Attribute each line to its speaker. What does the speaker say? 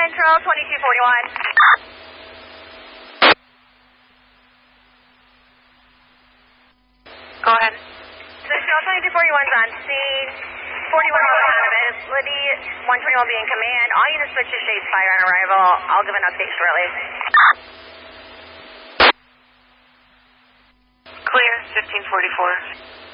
Speaker 1: Central 2241.
Speaker 2: Go ahead.
Speaker 1: Central 2241 is on scene. 41 availability. 120 will be in command. All units switch to shade fire on arrival. I'll give an update shortly.
Speaker 2: Clear, 1544.